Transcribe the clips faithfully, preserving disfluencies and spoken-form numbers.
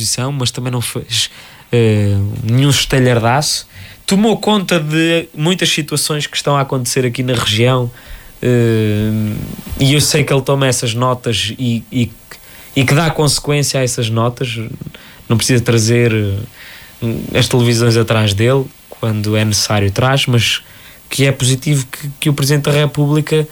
oposição, mas também não fez uh, nenhum estalhardaço. Tomou conta de muitas situações que estão a acontecer aqui na região, uh, e eu sei que ele toma essas notas e, e, e que dá consequência a essas notas. Não precisa trazer as televisões atrás dele, quando é necessário traz, mas que é positivo que, que o Presidente da República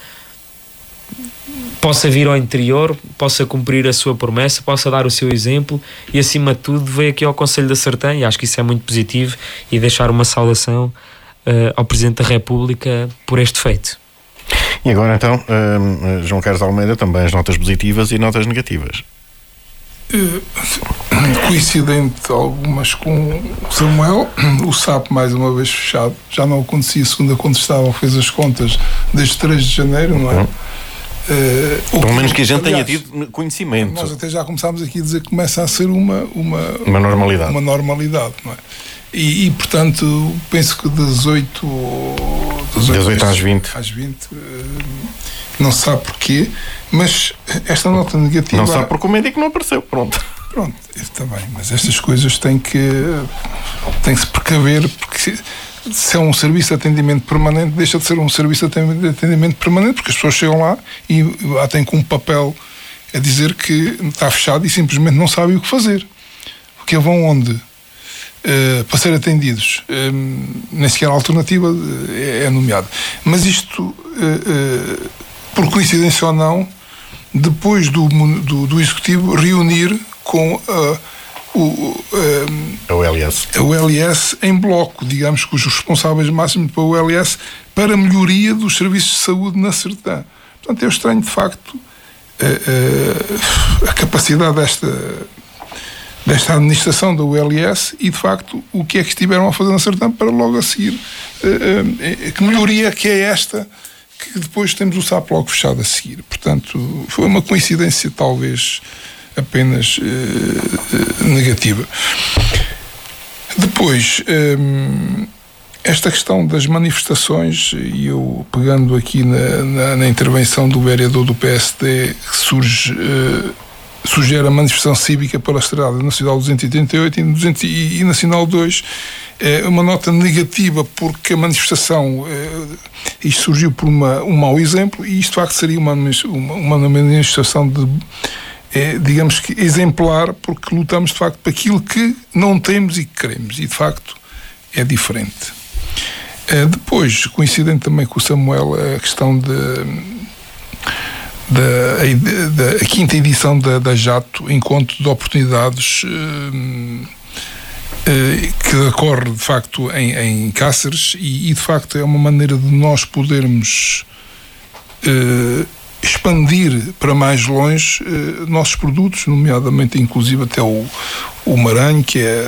possa vir ao interior, possa cumprir a sua promessa, possa dar o seu exemplo e, acima de tudo, veio aqui ao Conselho da Sertã, e acho que isso é muito positivo, e deixar uma saudação uh, ao Presidente da República por este feito. E agora então, uh, João Carlos Almeida, também as notas positivas e notas negativas. Uh, coincidente algumas com o Samuel, o S A P mais uma vez fechado, já não acontecia segunda quando estava, fez as contas desde três de janeiro, não é? Uhum. Uh, Pelo menos que a gente aliás, tenha tido conhecimento. Nós até já começámos aqui a dizer que começa a ser uma, uma, uma normalidade, uma normalidade, não é? E, e portanto penso que das oito às vinte às vinte uh, não se sabe porquê, mas esta nota negativa não sabe porque o médico não apareceu, pronto pronto, também, mas estas coisas têm que têm que se precaver, porque se é um serviço de atendimento permanente, deixa de ser um serviço de atendimento permanente, porque as pessoas chegam lá e lá têm com um papel a dizer que está fechado e simplesmente não sabem o que fazer. Porque vão onde? Uh, para ser atendidos. Uh, nem sequer a alternativa uh, é, é nomeada. Mas isto, uh, uh, por coincidência ou não, depois do, do, do Executivo reunir com uh, O, um, a O L S. A O L S em bloco, digamos que os responsáveis máximos para a O L S para a melhoria dos serviços de saúde na Sertã. Portanto, eu estranho de facto a, a, a capacidade desta, desta administração da O L S e de facto o que é que estiveram a fazer na Sertã para logo a seguir. A, a, que melhoria que é esta que depois temos o S A P logo fechado a seguir. Portanto, foi uma coincidência talvez apenas uh, negativa. Depois, um, esta questão das manifestações, e eu pegando aqui na, na, na intervenção do vereador do P S D, que surge, uh, sugere a manifestação cívica pela Estrada Nacional duzentos e trinta e oito e, duzentos e, e Nacional dois, é uma nota negativa porque a manifestação, uh, isto surgiu por uma, um mau exemplo, e isto de facto seria uma, uma, uma manifestação de É, digamos que exemplar, porque lutamos de facto para aquilo que não temos e que queremos, e de facto é diferente. É, depois, coincidente também com o Samuel, a questão de, de, de, de a quinta edição da, da Jato, Encontro de Oportunidades, eh, eh, que ocorre de facto em, em Cáceres, e, e de facto é uma maneira de nós podermos eh, expandir para mais longe eh, nossos produtos, nomeadamente inclusive até o, o Maranhão, que, é,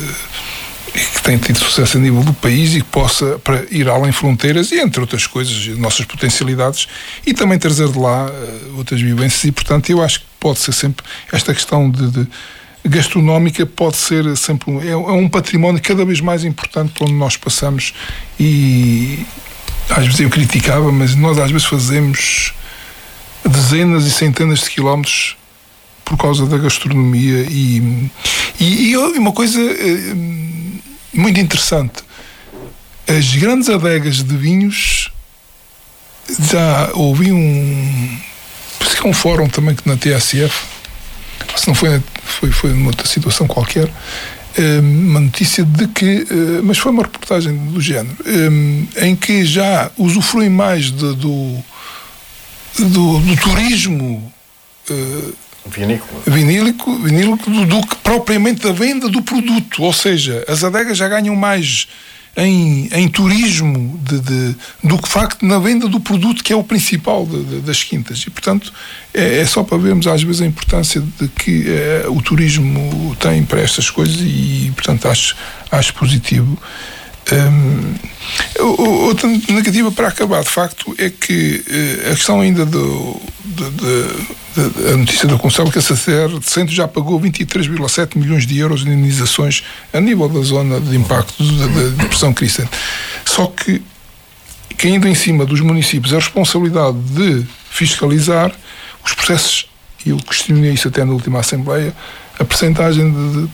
que tem tido sucesso a nível do país e que possa para ir além fronteiras e, entre outras coisas, nossas potencialidades, e também trazer de lá uh, outras vivências. E portanto eu acho que pode ser sempre esta questão de, de gastronómica pode ser sempre um, é, é um património cada vez mais importante por onde nós passamos. E às vezes eu criticava, mas nós às vezes fazemos dezenas e centenas de quilómetros por causa da gastronomia e, e, e uma coisa eh, muito interessante, as grandes adegas de vinhos, já ouvi um penso que é um fórum também que na T S F, se não foi, foi, foi numa outra situação qualquer, eh, uma notícia de que, eh, mas foi uma reportagem do género, eh, em que já usufruem mais de, do Do, do turismo uh, vinícola, vinílico, vinílico do, do que propriamente da venda do produto. Ou seja, as adegas já ganham mais em, em turismo de, de, do que, de facto, na venda do produto, que é o principal de, de, das quintas. E, portanto, é, é só para vermos às vezes a importância de que é, o turismo tem para estas coisas e, portanto, acho, acho positivo. Um, outra negativa para acabar de facto é que uh, a questão ainda do, do, do, do a notícia do Conselho que a C C R de Centro já pagou vinte e três vírgula sete milhões de euros de indenizações a nível da zona de impacto da depressão crescente, só que caindo em cima dos municípios a responsabilidade de fiscalizar os processos, e eu questionei isso até na última Assembleia, a percentagem de